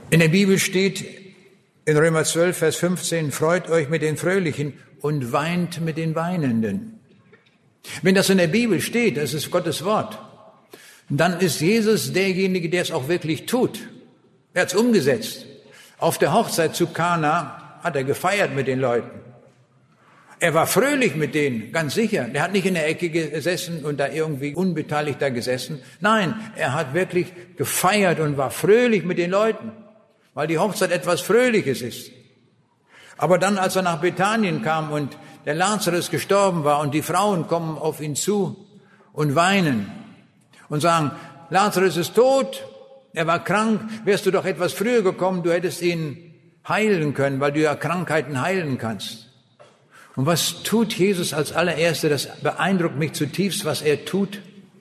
In der Bibel steht in Römer 12, Vers 15, freut euch mit den Fröhlichen und weint mit den Weinenden. Wenn das in der Bibel steht, das ist Gottes Wort, dann ist Jesus derjenige, der es auch wirklich tut. Er hat es umgesetzt. Auf der Hochzeit zu Kana hat er gefeiert mit den Leuten. Er war fröhlich mit denen, ganz sicher. Er hat nicht in der Ecke gesessen und da irgendwie unbeteiligt da gesessen. Nein, er hat wirklich gefeiert und war fröhlich mit den Leuten, weil die Hochzeit etwas Fröhliches ist. Aber dann, als er nach Bethanien kam und der Lazarus gestorben war und die Frauen kommen auf ihn zu und weinen und sagen, Lazarus ist tot, er war krank, wärst du doch etwas früher gekommen, du hättest ihn heilen können, weil du ja Krankheiten heilen kannst. Und was tut Jesus als allererster? Das beeindruckt mich zutiefst, was er tut.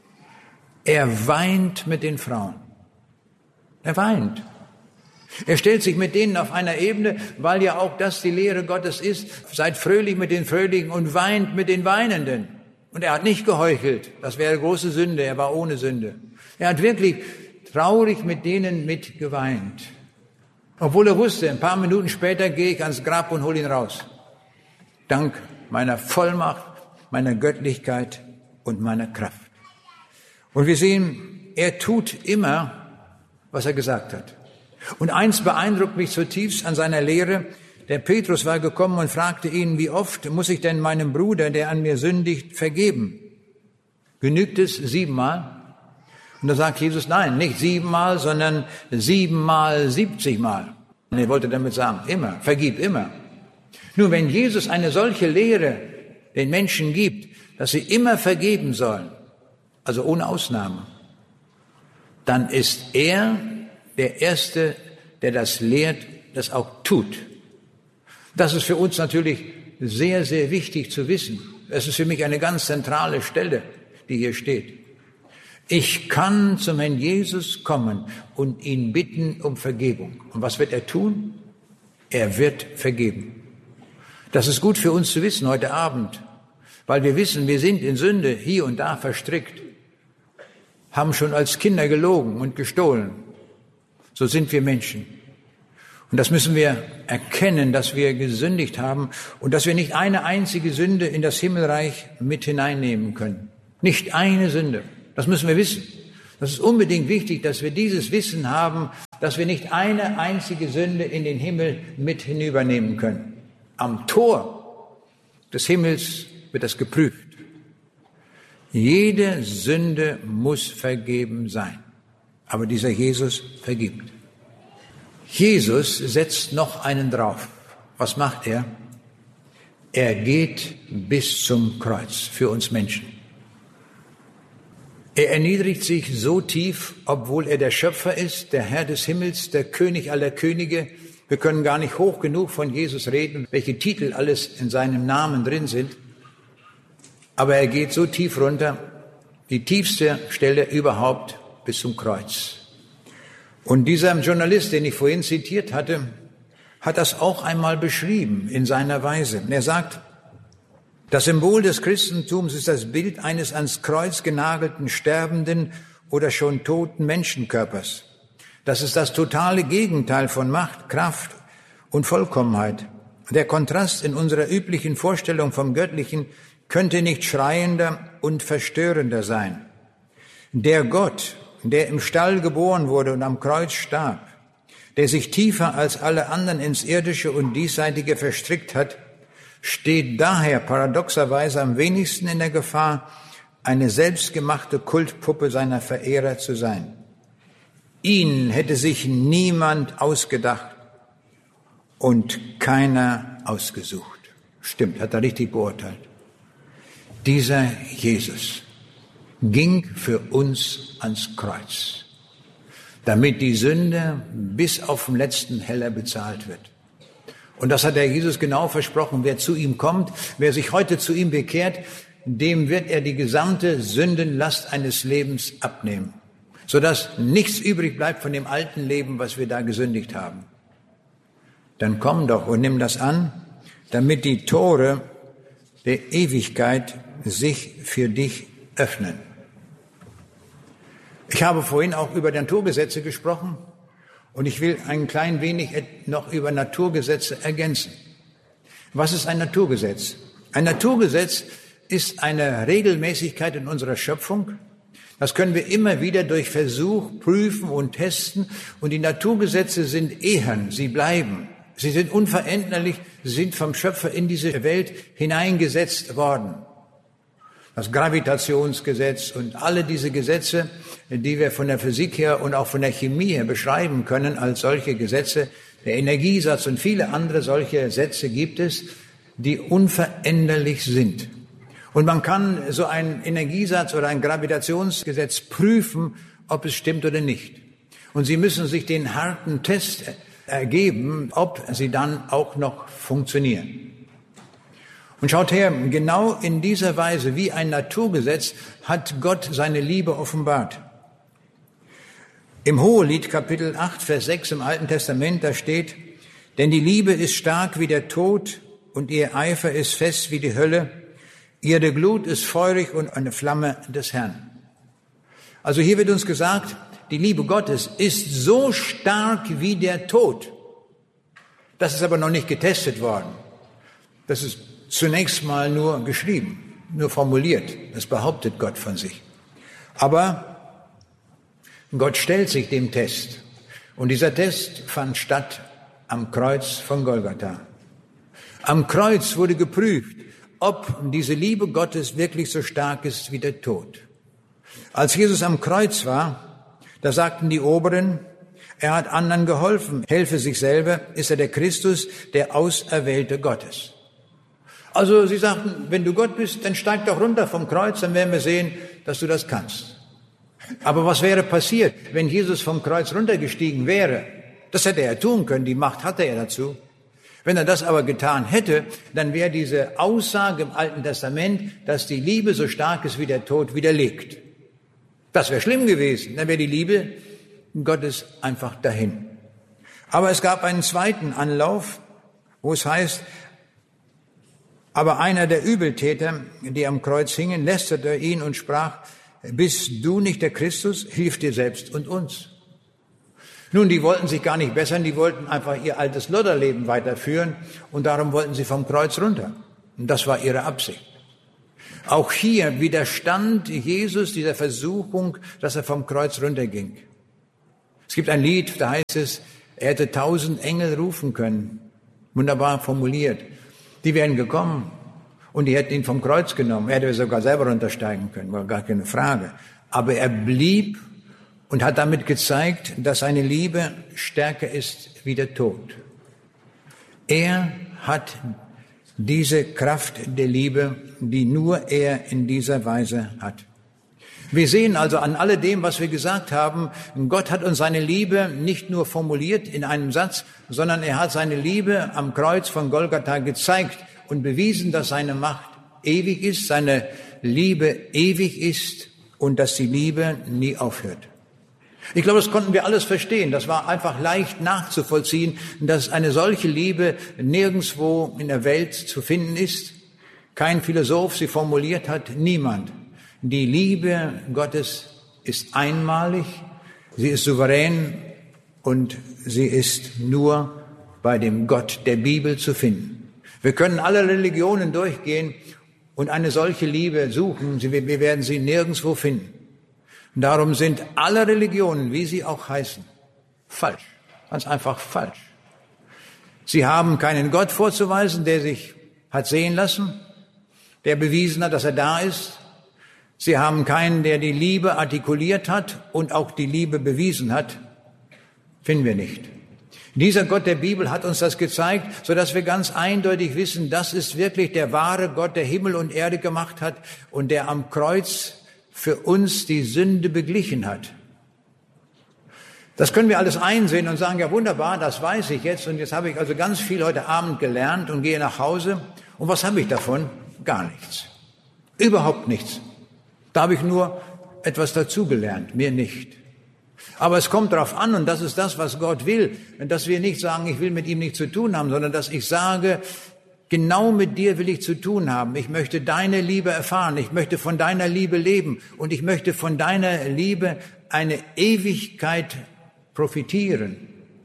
Er weint mit den Frauen. Er weint. Er stellt sich mit denen auf einer Ebene, weil ja auch das die Lehre Gottes ist. Seid fröhlich mit den Fröhlichen und weint mit den Weinenden. Und er hat nicht geheuchelt. Das wäre große Sünde. Er war ohne Sünde. Er hat wirklich traurig mit denen mitgeweint. Obwohl er wusste, ein paar Minuten später gehe ich ans Grab und hole ihn raus. Dank meiner Vollmacht, meiner Göttlichkeit und meiner Kraft. Und wir sehen, er tut immer, was er gesagt hat. Und eins beeindruckt mich zutiefst an seiner Lehre. Der Petrus war gekommen und fragte ihn, wie oft muss ich denn meinem Bruder, der an mir sündigt, vergeben? Genügt es 7-mal? Und da sagt Jesus, nein, nicht 7-mal, sondern 7-mal 70-mal. Und er wollte damit sagen, immer, vergib immer. Nur wenn Jesus eine solche Lehre den Menschen gibt, dass sie immer vergeben sollen, also ohne Ausnahme, dann ist er der Erste, der das lehrt, das auch tut. Das ist für uns natürlich sehr, sehr wichtig zu wissen. Es ist für mich eine ganz zentrale Stelle, die hier steht. Ich kann zum Herrn Jesus kommen und ihn bitten um Vergebung. Und was wird er tun? Er wird vergeben. Das ist gut für uns zu wissen heute Abend, weil wir wissen, wir sind in Sünde hier und da verstrickt, haben schon als Kinder gelogen und gestohlen. So sind wir Menschen. Und das müssen wir erkennen, dass wir gesündigt haben und dass wir nicht eine einzige Sünde in das Himmelreich mit hineinnehmen können. Nicht eine Sünde. Das müssen wir wissen. Das ist unbedingt wichtig, dass wir dieses Wissen haben, dass wir nicht eine einzige Sünde in den Himmel mit hinübernehmen können. Am Tor des Himmels wird das geprüft. Jede Sünde muss vergeben sein. Aber dieser Jesus vergibt. Jesus setzt noch einen drauf. Was macht er? Er geht bis zum Kreuz für uns Menschen. Er erniedrigt sich so tief, obwohl er der Schöpfer ist, der Herr des Himmels, der König aller Könige. Wir können gar nicht hoch genug von Jesus reden, welche Titel alles in seinem Namen drin sind. Aber er geht so tief runter, die tiefste Stelle überhaupt bis zum Kreuz. Und dieser Journalist, den ich vorhin zitiert hatte, hat das auch einmal beschrieben in seiner Weise. Er sagt, das Symbol des Christentums ist das Bild eines ans Kreuz genagelten, sterbenden oder schon toten Menschenkörpers. Das ist das totale Gegenteil von Macht, Kraft und Vollkommenheit. Der Kontrast in unserer üblichen Vorstellung vom Göttlichen könnte nicht schreiender und verstörender sein. Der Gott, der im Stall geboren wurde und am Kreuz starb, der sich tiefer als alle anderen ins Irdische und Diesseitige verstrickt hat, steht daher paradoxerweise am wenigsten in der Gefahr, eine selbstgemachte Kultpuppe seiner Verehrer zu sein. Ihn hätte sich niemand ausgedacht und keiner ausgesucht. Stimmt, hat er richtig beurteilt. Dieser Jesus ging für uns ans Kreuz, damit die Sünde bis auf den letzten Heller bezahlt wird. Und das hat der Jesus genau versprochen. Wer zu ihm kommt, wer sich heute zu ihm bekehrt, dem wird er die gesamte Sündenlast eines Lebens abnehmen, sodass nichts übrig bleibt von dem alten Leben, was wir da gesündigt haben. Dann komm doch und nimm das an, damit die Tore der Ewigkeit sich für dich öffnen. Ich habe vorhin auch über die Naturgesetze gesprochen Und ich will ein klein wenig noch über Naturgesetze ergänzen. Was ist ein Naturgesetz? Ein Naturgesetz ist eine Regelmäßigkeit in unserer Schöpfung. Das können wir immer wieder durch Versuch prüfen und testen. Und die Naturgesetze sind ehern, sie bleiben. Sie sind unveränderlich, sie sind vom Schöpfer in diese Welt hineingesetzt worden. Das Gravitationsgesetz und alle diese Gesetze, die wir von der Physik her und auch von der Chemie her beschreiben können als solche Gesetze, der Energiesatz und viele andere solche Sätze gibt es, die unveränderlich sind. Und man kann so einen Energiesatz oder ein Gravitationsgesetz prüfen, ob es stimmt oder nicht. Und Sie müssen sich den harten Test ergeben, ob sie dann auch noch funktionieren. Und schaut her, genau in dieser Weise, wie ein Naturgesetz, hat Gott seine Liebe offenbart. Im Hohelied, Kapitel 8, Vers 6 im Alten Testament, da steht, denn die Liebe ist stark wie der Tod und ihr Eifer ist fest wie die Hölle. Ihre Glut ist feurig und eine Flamme des Herrn. Also hier wird uns gesagt, die Liebe Gottes ist so stark wie der Tod. Das ist aber noch nicht getestet worden. Das ist zunächst mal nur geschrieben, nur formuliert. Das behauptet Gott von sich. Aber Gott stellt sich dem Test. Und dieser Test fand statt am Kreuz von Golgatha. Am Kreuz wurde geprüft, ob diese Liebe Gottes wirklich so stark ist wie der Tod. Als Jesus am Kreuz war, da sagten die Oberen, er hat anderen geholfen, helfe sich selber, ist er der Christus, der Auserwählte Gottes. Also sie sagten, wenn du Gott bist, dann steig doch runter vom Kreuz, dann werden wir sehen, dass du das kannst. Aber was wäre passiert, wenn Jesus vom Kreuz runtergestiegen wäre? Das hätte er tun können, die Macht hatte er dazu. Wenn er das aber getan hätte, dann wäre diese Aussage im Alten Testament, dass die Liebe so stark ist wie der Tod, widerlegt. Das wäre schlimm gewesen, dann wäre die Liebe Gottes einfach dahin. Aber es gab einen zweiten Anlauf, wo es heißt, aber einer der Übeltäter, die am Kreuz hingen, lästerte ihn und sprach, bist du nicht der Christus? Hilf dir selbst und uns. Nun, die wollten sich gar nicht bessern, die wollten einfach ihr altes Lodderleben weiterführen und darum wollten sie vom Kreuz runter. Und das war ihre Absicht. Auch hier widerstand Jesus dieser Versuchung, dass er vom Kreuz runterging. Es gibt ein Lied, da heißt es, er hätte 1000 Engel rufen können. Wunderbar formuliert. Die wären gekommen und die hätten ihn vom Kreuz genommen. Er hätte sogar selber runtersteigen können, war gar keine Frage. Aber er blieb und hat damit gezeigt, dass seine Liebe stärker ist wie der Tod. Er hat diese Kraft der Liebe, die nur er in dieser Weise hat. Wir sehen also an alledem, was wir gesagt haben, Gott hat uns seine Liebe nicht nur formuliert in einem Satz, sondern er hat seine Liebe am Kreuz von Golgatha gezeigt und bewiesen, dass seine Macht ewig ist, seine Liebe ewig ist und dass die Liebe nie aufhört. Ich glaube, das konnten wir alles verstehen. Das war einfach leicht nachzuvollziehen, dass eine solche Liebe nirgendwo in der Welt zu finden ist. Kein Philosoph sie formuliert hat, niemand. Die Liebe Gottes ist einmalig, sie ist souverän und sie ist nur bei dem Gott der Bibel zu finden. Wir können alle Religionen durchgehen und eine solche Liebe suchen, wir werden sie nirgendwo finden. Und darum sind alle Religionen, wie sie auch heißen, falsch, ganz einfach falsch. Sie haben keinen Gott vorzuweisen, der sich hat sehen lassen, der bewiesen hat, dass er da ist. Sie haben keinen, der die Liebe artikuliert hat und auch die Liebe bewiesen hat. Finden wir nicht. Dieser Gott der Bibel hat uns das gezeigt, sodass wir ganz eindeutig wissen, das ist wirklich der wahre Gott, der Himmel und Erde gemacht hat und der am Kreuz für uns die Sünde beglichen hat. Das können wir alles einsehen und sagen, ja wunderbar, das weiß ich jetzt und jetzt habe ich also ganz viel heute Abend gelernt und gehe nach Hause. Und was habe ich davon? Gar nichts. Überhaupt nichts. Da habe ich nur etwas dazugelernt, mehr nicht. Aber es kommt darauf an, und das ist das, was Gott will, dass wir nicht sagen, ich will mit ihm nichts zu tun haben, sondern dass ich sage, genau mit dir will ich zu tun haben. Ich möchte deine Liebe erfahren, ich möchte von deiner Liebe leben und ich möchte von deiner Liebe eine Ewigkeit profitieren.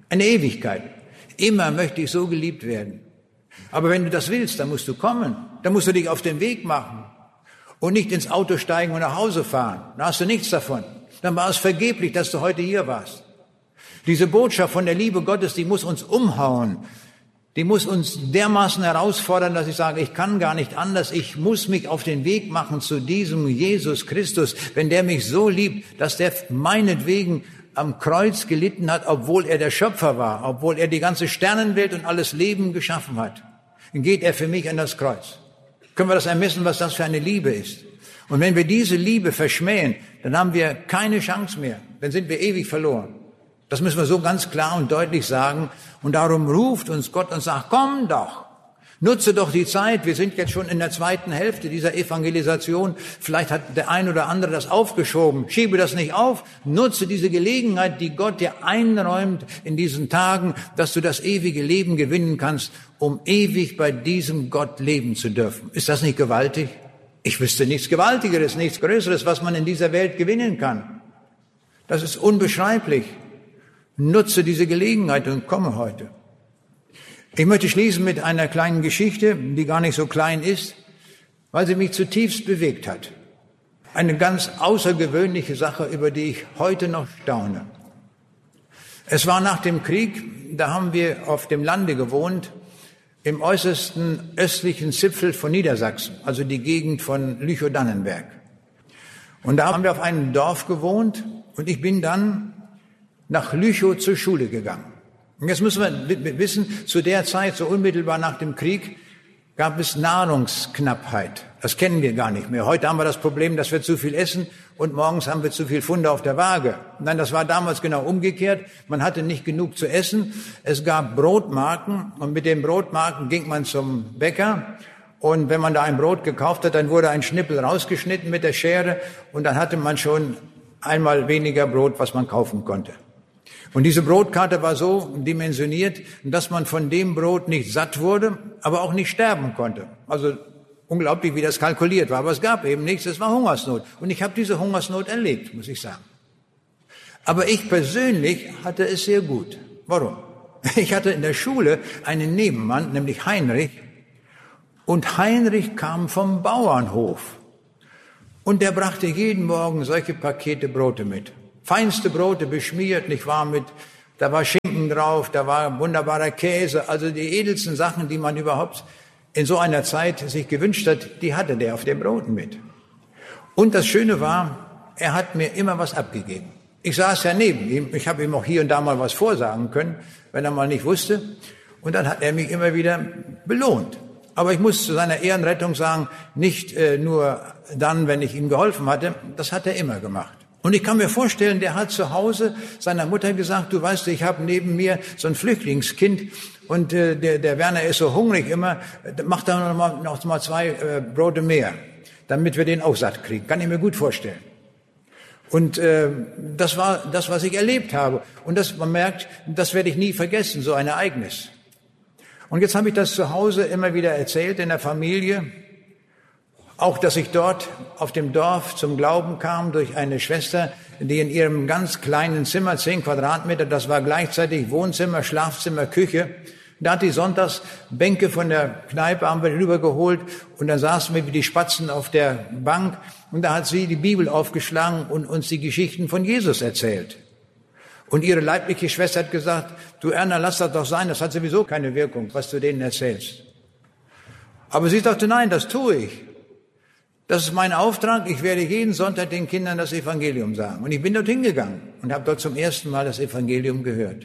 Eine Ewigkeit. Immer möchte ich so geliebt werden. Aber wenn du das willst, dann musst du kommen. Dann musst du dich auf den Weg machen und nicht ins Auto steigen und nach Hause fahren. Da hast du nichts davon. Dann war es vergeblich, dass du heute hier warst. Diese Botschaft von der Liebe Gottes, die muss uns umhauen. Die muss uns dermaßen herausfordern, dass ich sage, ich kann gar nicht anders. Ich muss mich auf den Weg machen zu diesem Jesus Christus. Wenn der mich so liebt, dass der meinetwegen am Kreuz gelitten hat, obwohl er der Schöpfer war, obwohl er die ganze Sternenwelt und alles Leben geschaffen hat, dann geht er für mich an das Kreuz. Können wir das ermessen, was das für eine Liebe ist? Und wenn wir diese Liebe verschmähen, dann haben wir keine Chance mehr. Dann sind wir ewig verloren. Das müssen wir so ganz klar und deutlich sagen. Und darum ruft uns Gott und sagt, komm doch, nutze doch die Zeit. Wir sind jetzt schon in der zweiten Hälfte dieser Evangelisation. Vielleicht hat der ein oder andere das aufgeschoben. Schiebe das nicht auf. Nutze diese Gelegenheit, die Gott dir einräumt in diesen Tagen, dass du das ewige Leben gewinnen kannst, um ewig bei diesem Gott leben zu dürfen. Ist das nicht gewaltig? Ich wüsste nichts Gewaltigeres, nichts Größeres, was man in dieser Welt gewinnen kann. Das ist unbeschreiblich. Nutze diese Gelegenheit und komme heute. Ich möchte schließen mit einer kleinen Geschichte, die gar nicht so klein ist, weil sie mich zutiefst bewegt hat. Eine ganz außergewöhnliche Sache, über die ich heute noch staune. Es war nach dem Krieg, da haben wir auf dem Lande gewohnt, im äußersten östlichen Zipfel von Niedersachsen, also die Gegend von Lüchow-Dannenberg. Und da haben wir auf einem Dorf gewohnt und ich bin dann nach Lüchow zur Schule gegangen. Und jetzt müssen wir wissen, zu der Zeit, so unmittelbar nach dem Krieg, gab es Nahrungsknappheit. Das kennen wir gar nicht mehr. Heute haben wir das Problem, dass wir zu viel essen und morgens haben wir zu viel Pfunde auf der Waage. Nein, das war damals genau umgekehrt. Man hatte nicht genug zu essen. Es gab Brotmarken und mit den Brotmarken ging man zum Bäcker. Und wenn man da ein Brot gekauft hat, dann wurde ein Schnippel rausgeschnitten mit der Schere und dann hatte man schon einmal weniger Brot, was man kaufen konnte. Und diese Brotkarte war so dimensioniert, dass man von dem Brot nicht satt wurde, aber auch nicht sterben konnte. Also unglaublich, wie das kalkuliert war. Aber es gab eben nichts, es war Hungersnot. Und ich habe diese Hungersnot erlebt, muss ich sagen. Aber ich persönlich hatte es sehr gut. Warum? Ich hatte in der Schule einen Nebenmann, nämlich Heinrich. Und Heinrich kam vom Bauernhof. Und der brachte jeden Morgen solche Pakete Brote mit. Feinste Brote, beschmiert, nicht wahr, da war Schinken drauf, da war wunderbarer Käse, also die edelsten Sachen, die man überhaupt in so einer Zeit sich gewünscht hat, die hatte der auf den Broten mit. Und das Schöne war, er hat mir immer was abgegeben. Ich saß ja neben ihm, ich habe ihm auch hier und da mal was vorsagen können, wenn er mal nicht wusste. Und dann hat er mich immer wieder belohnt. Aber ich muss zu seiner Ehrenrettung sagen, nicht nur dann, wenn ich ihm geholfen hatte, das hat er immer gemacht. Und ich kann mir vorstellen, der hat zu Hause seiner Mutter gesagt, du weißt, ich habe neben mir so ein Flüchtlingskind und der Werner ist so hungrig immer, mach da noch mal 2 Brote mehr, damit wir den auch satt kriegen. Kann ich mir gut vorstellen. Und das war das, was ich erlebt habe. Und man merkt, das werde ich nie vergessen, so ein Ereignis. Und jetzt habe ich das zu Hause immer wieder erzählt in der Familie. Auch, dass ich dort auf dem Dorf zum Glauben kam durch eine Schwester, die in ihrem ganz kleinen Zimmer, 10 Quadratmeter, das war gleichzeitig Wohnzimmer, Schlafzimmer, Küche. Da hat die sonntags Bänke von der Kneipe, haben wir rübergeholt und dann saßen wir wie die Spatzen auf der Bank und da hat sie die Bibel aufgeschlagen und uns die Geschichten von Jesus erzählt. Und ihre leibliche Schwester hat gesagt, du Erna, lass das doch sein, das hat sowieso keine Wirkung, was du denen erzählst. Aber sie sagte, nein, das tue ich. Das ist mein Auftrag. Ich werde jeden Sonntag den Kindern das Evangelium sagen. Und ich bin dort hingegangen und habe dort zum ersten Mal das Evangelium gehört.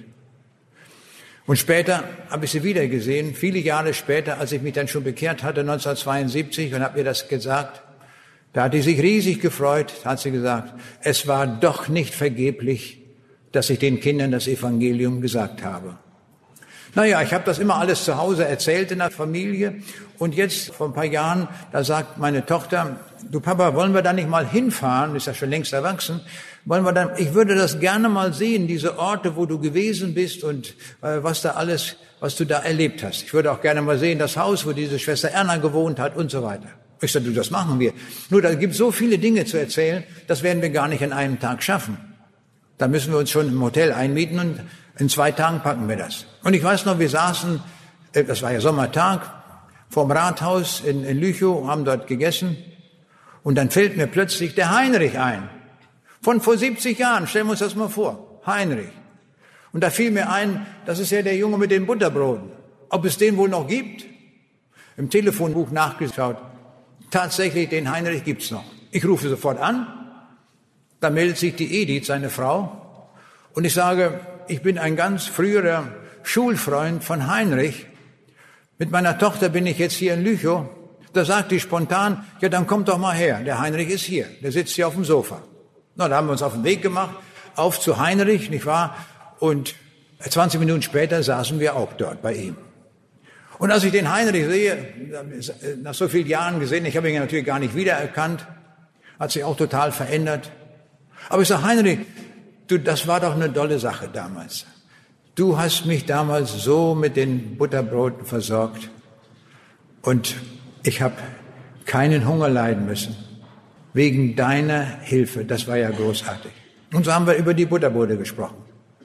Und später habe ich sie wieder gesehen, viele Jahre später, als ich mich dann schon bekehrt hatte, 1972, und habe ihr das gesagt. Da hat sie sich riesig gefreut, hat sie gesagt, es war doch nicht vergeblich, dass ich den Kindern das Evangelium gesagt habe. Naja, ich habe das immer alles zu Hause erzählt in der Familie. Und jetzt, vor ein paar Jahren, da sagt meine Tochter, du Papa, wollen wir da nicht mal hinfahren? Ist ja schon längst erwachsen. Ich würde das gerne mal sehen, diese Orte, wo du gewesen bist und was du da erlebt hast. Ich würde auch gerne mal sehen, das Haus, wo diese Schwester Erna gewohnt hat und so weiter. Ich sage, das machen wir. Nur, da gibt es so viele Dinge zu erzählen, das werden wir gar nicht in einem Tag schaffen. Da müssen wir uns schon im Hotel einmieten und in 2 Tagen packen wir das. Und ich weiß noch, wir saßen, das war ja Sommertag, vorm Rathaus in Lüchow, haben dort gegessen. Und dann fällt mir plötzlich der Heinrich ein. Von vor 70 Jahren, stellen wir uns das mal vor. Heinrich. Und da fiel mir ein, das ist ja der Junge mit den Butterbroten. Ob es den wohl noch gibt? Im Telefonbuch nachgeschaut. Tatsächlich, den Heinrich gibt's noch. Ich rufe sofort an. Da meldet sich die Edith, seine Frau. Und ich sage, ich bin ein ganz früherer Schulfreund von Heinrich. Mit meiner Tochter bin ich jetzt hier in Lüchow. Da sagt die spontan, ja, dann kommt doch mal her. Der Heinrich ist hier. Der sitzt hier auf dem Sofa. Na, da haben wir uns auf den Weg gemacht. Auf zu Heinrich, nicht wahr? Und 20 Minuten später saßen wir auch dort bei ihm. Und als ich den Heinrich sehe, nach so vielen Jahren gesehen, ich habe ihn natürlich gar nicht wiedererkannt, hat sich auch total verändert. Aber ich sage, Heinrich, du, das war doch eine tolle Sache damals. Du hast mich damals so mit den Butterbroten versorgt und ich habe keinen Hunger leiden müssen. Wegen deiner Hilfe, das war ja großartig. Und so haben wir über die Butterbrote gesprochen.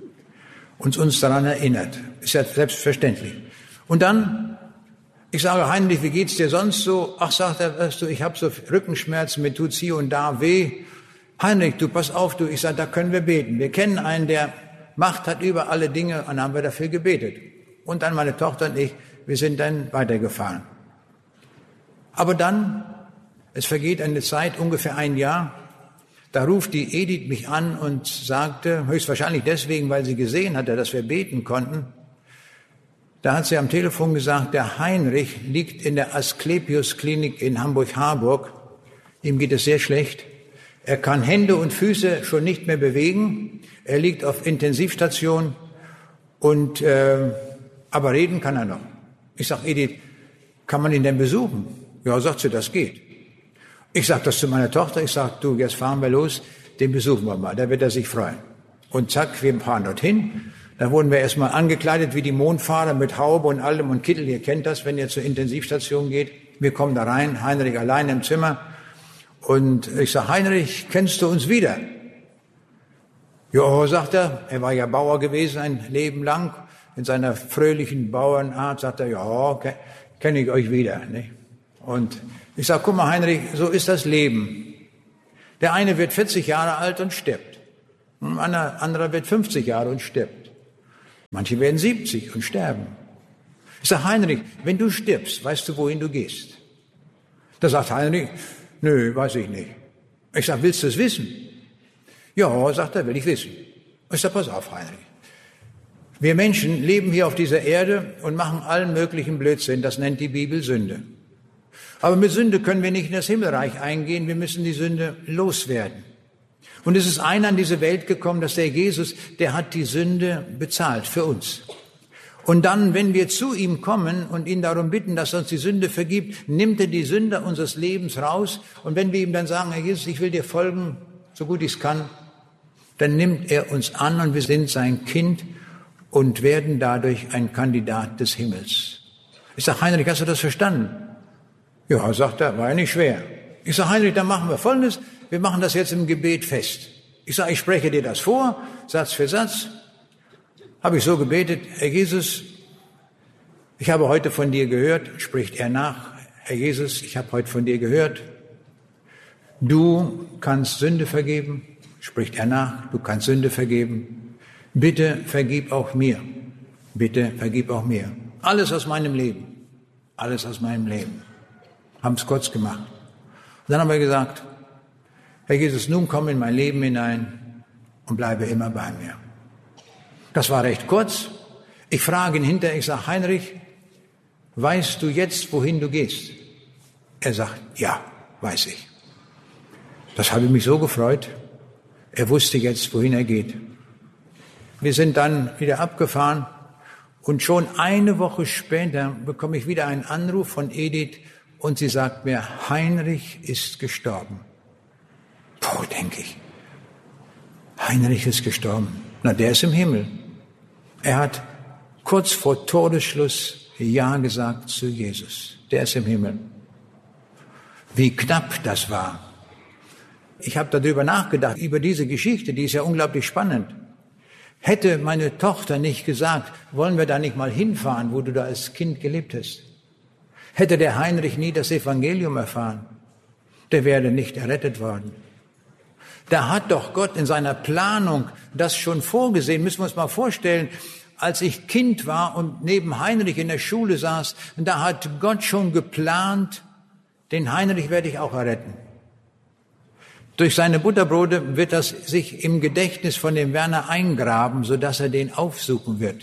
Uns daran erinnert. Ist ja selbstverständlich. Und dann, ich sage, Heinrich, wie geht's dir sonst so? Ach, sagt er, weißt du, ich habe so Rückenschmerzen, mir tut's hier und da weh. Heinrich, du, pass auf, du, ich sage, da können wir beten. Wir kennen einen, der Macht hat über alle Dinge, und dann haben wir dafür gebetet. Und dann meine Tochter und ich, wir sind dann weitergefahren. Aber dann, es vergeht eine Zeit, ungefähr 1 Jahr, da ruft die Edith mich an und sagte, höchstwahrscheinlich deswegen, weil sie gesehen hatte, dass wir beten konnten, da hat sie am Telefon gesagt, der Heinrich liegt in der Asklepios-Klinik in Hamburg-Harburg. Ihm geht es sehr schlecht. Er kann Hände und Füße schon nicht mehr bewegen. Er liegt auf Intensivstation und aber reden kann er noch. Ich sage, Edith, kann man ihn denn besuchen? Ja, sagt sie, das geht. Ich sage das zu meiner Tochter. Ich sage, du, jetzt fahren wir los, den besuchen wir mal. Da wird er sich freuen. Und zack, wir fahren dorthin. Da wurden wir erstmal angekleidet wie die Mondfahrer mit Haube und allem und Kittel. Ihr kennt das, wenn ihr zur Intensivstation geht. Wir kommen da rein, Heinrich allein im Zimmer. Und ich sage, Heinrich, kennst du uns wieder? Ja, sagt er, er war ja Bauer gewesen ein Leben lang. In seiner fröhlichen Bauernart sagt er, ja, kenne ich euch wieder. Nicht? Und ich sage, guck mal, Heinrich, so ist das Leben. Der eine wird 40 Jahre alt und stirbt. Ein anderer wird 50 Jahre und stirbt. Manche werden 70 und sterben. Ich sage, Heinrich, wenn du stirbst, weißt du, wohin du gehst? Da sagt Heinrich, nö, weiß ich nicht. Ich sage, willst du es wissen? Ja, sagt er, will ich wissen. Ich sage, pass auf, Heinrich. Wir Menschen leben hier auf dieser Erde und machen allen möglichen Blödsinn. Das nennt die Bibel Sünde. Aber mit Sünde können wir nicht in das Himmelreich eingehen. Wir müssen die Sünde loswerden. Und es ist einer in diese Welt gekommen, dass der Jesus, der hat die Sünde bezahlt für uns. Und dann, wenn wir zu ihm kommen und ihn darum bitten, dass er uns die Sünde vergibt, nimmt er die Sünde unseres Lebens raus. Und wenn wir ihm dann sagen, Herr Jesus, ich will dir folgen, so gut ich es kann, dann nimmt er uns an und wir sind sein Kind und werden dadurch ein Kandidat des Himmels. Ich sage, Heinrich, hast du das verstanden? Ja, sagt er, war ja nicht schwer. Ich sage, Heinrich, dann machen wir Folgendes. Wir machen das jetzt im Gebet fest. Ich sage, ich spreche dir das vor, Satz für Satz. Habe ich so gebetet, Herr Jesus, ich habe heute von dir gehört, spricht er nach, Herr Jesus, ich habe heute von dir gehört, du kannst Sünde vergeben, spricht er nach, du kannst Sünde vergeben, bitte vergib auch mir, bitte vergib auch mir. Alles aus meinem Leben, alles aus meinem Leben. Haben es kurz gemacht. Und dann haben wir gesagt, Herr Jesus, nun komm in mein Leben hinein und bleibe immer bei mir. Das war recht kurz. Ich frage ihn hinterher, ich sage, Heinrich, weißt du jetzt, wohin du gehst? Er sagt, ja, weiß ich. Das habe mich so gefreut. Er wusste jetzt, wohin er geht. Wir sind dann wieder abgefahren und schon eine Woche später bekomme ich wieder einen Anruf von Edith und sie sagt mir, Heinrich ist gestorben. Boah, denke ich. Heinrich ist gestorben. Na, der ist im Himmel. Er hat kurz vor Todesschluss Ja gesagt zu Jesus. Der ist im Himmel. Wie knapp das war. Ich habe darüber nachgedacht, über diese Geschichte, die ist ja unglaublich spannend. Hätte meine Tochter nicht gesagt, wollen wir da nicht mal hinfahren, wo du da als Kind gelebt hast? Hätte der Heinrich nie das Evangelium erfahren, der wäre nicht errettet worden. Da hat doch Gott in seiner Planung das schon vorgesehen. Müssen wir uns mal vorstellen, als ich Kind war und neben Heinrich in der Schule saß, da hat Gott schon geplant, den Heinrich werde ich auch erretten. Durch seine Butterbrote wird das sich im Gedächtnis von dem Werner eingraben, sodass er den aufsuchen wird.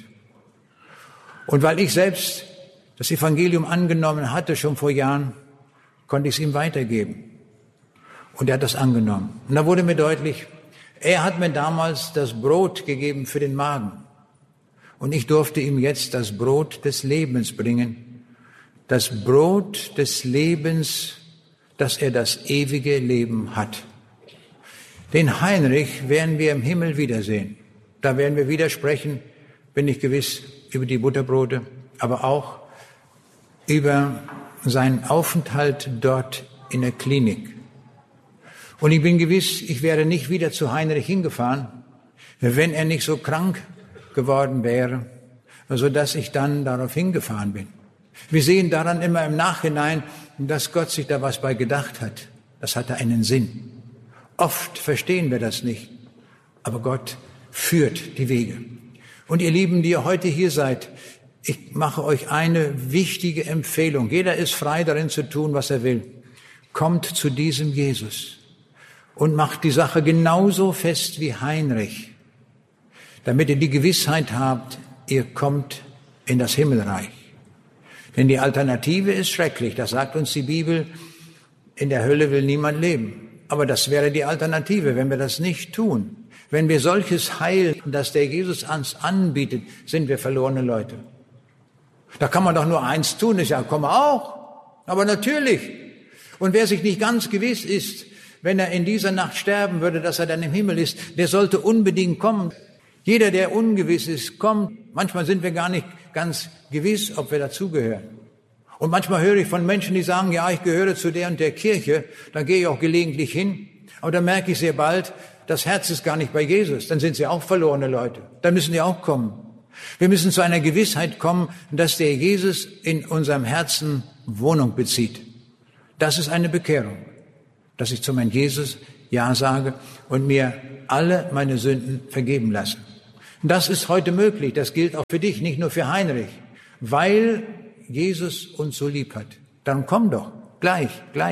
Und weil ich selbst das Evangelium angenommen hatte, schon vor Jahren, konnte ich es ihm weitergeben. Und er hat das angenommen. Und da wurde mir deutlich, er hat mir damals das Brot gegeben für den Magen. Und ich durfte ihm jetzt das Brot des Lebens bringen. Das Brot des Lebens, dass er das ewige Leben hat. Den Heinrich werden wir im Himmel wiedersehen. Da werden wir wieder sprechen, bin ich gewiss, über die Butterbrote, aber auch über seinen Aufenthalt dort in der Klinik. Und ich bin gewiss, ich wäre nicht wieder zu Heinrich hingefahren, wenn er nicht so krank geworden wäre, sodass ich dann darauf hingefahren bin. Wir sehen daran immer im Nachhinein, dass Gott sich da was bei gedacht hat. Das hatte einen Sinn. Oft verstehen wir das nicht, aber Gott führt die Wege. Und ihr Lieben, die ihr heute hier seid, ich mache euch eine wichtige Empfehlung. Jeder ist frei darin zu tun, was er will. Kommt zu diesem Jesus und macht die Sache genauso fest wie Heinrich, damit ihr die Gewissheit habt, ihr kommt in das Himmelreich. Denn die Alternative ist schrecklich, das sagt uns die Bibel, in der Hölle will niemand leben. Aber das wäre die Alternative, wenn wir das nicht tun. Wenn wir solches Heil, das der Jesus uns anbietet, sind wir verlorene Leute. Da kann man doch nur eins tun, ich sage, komm auch. Aber natürlich. Und wer sich nicht ganz gewiss ist, wenn er in dieser Nacht sterben würde, dass er dann im Himmel ist, der sollte unbedingt kommen. Jeder, der ungewiss ist, kommt. Manchmal sind wir gar nicht ganz gewiss, ob wir dazugehören. Und manchmal höre ich von Menschen, die sagen, ja, ich gehöre zu der und der Kirche, da gehe ich auch gelegentlich hin. Aber dann merke ich sehr bald, das Herz ist gar nicht bei Jesus. Dann sind sie auch verlorene Leute. Dann müssen die auch kommen. Wir müssen zu einer Gewissheit kommen, dass der Jesus in unserem Herzen Wohnung bezieht. Das ist eine Bekehrung, dass ich zu meinem Jesus Ja sage und mir alle meine Sünden vergeben lasse. Das ist heute möglich. Das gilt auch für dich, nicht nur für Heinrich. Weil Jesus uns so lieb hat. Dann komm doch, gleich.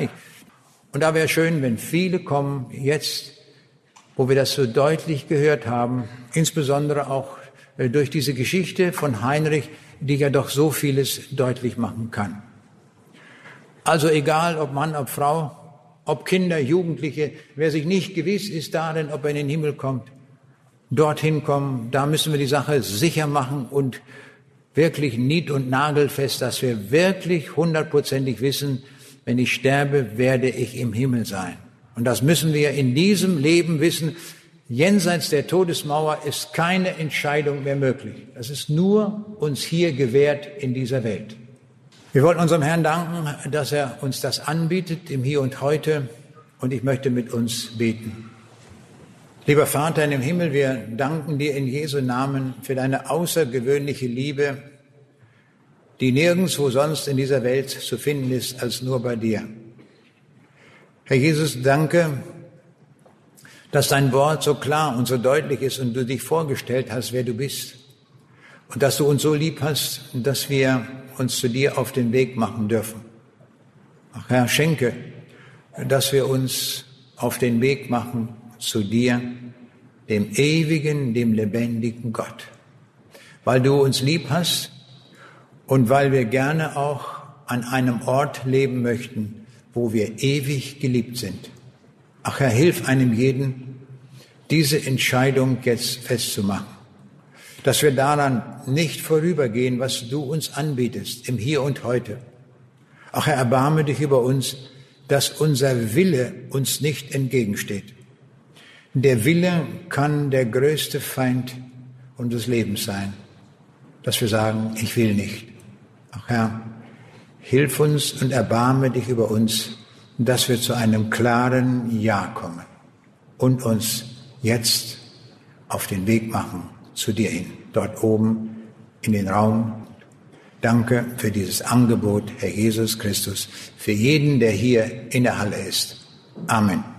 Und da wäre schön, wenn viele kommen, jetzt, wo wir das so deutlich gehört haben, insbesondere auch durch diese Geschichte von Heinrich, die ja doch so vieles deutlich machen kann. Also egal, ob Mann, ob Frau, ob Kinder, Jugendliche, wer sich nicht gewiss ist darin, ob er in den Himmel kommt, dorthin kommen, da müssen wir die Sache sicher machen und wirklich nied- und nagelfest, dass wir wirklich 100%ig wissen, wenn ich sterbe, werde ich im Himmel sein. Und das müssen wir in diesem Leben wissen. Jenseits der Todesmauer ist keine Entscheidung mehr möglich. Das ist nur uns hier gewährt in dieser Welt. Wir wollen unserem Herrn danken, dass er uns das anbietet im Hier und Heute. Und ich möchte mit uns beten. Lieber Vater in dem Himmel, wir danken dir in Jesu Namen für deine außergewöhnliche Liebe, die nirgendwo sonst in dieser Welt zu finden ist als nur bei dir. Herr Jesus, danke, dass dein Wort so klar und so deutlich ist und du dich vorgestellt hast, wer du bist. Und dass du uns so lieb hast, dass wir uns zu dir auf den Weg machen dürfen. Ach Herr, schenke, dass wir uns auf den Weg machen zu dir, dem ewigen, dem lebendigen Gott. Weil du uns lieb hast und weil wir gerne auch an einem Ort leben möchten, wo wir ewig geliebt sind. Ach Herr, hilf einem jeden, diese Entscheidung jetzt festzumachen. Dass wir daran nicht vorübergehen, was du uns anbietest, im Hier und Heute. Ach Herr, erbarme dich über uns, dass unser Wille uns nicht entgegensteht. Der Wille kann der größte Feind unseres Lebens sein, dass wir sagen, ich will nicht. Ach Herr, hilf uns und erbarme dich über uns, dass wir zu einem klaren Ja kommen. und uns jetzt auf den Weg machen zu dir hin, dort oben in den Raum. Danke für dieses Angebot, Herr Jesus Christus, für jeden, der hier in der Halle ist. Amen.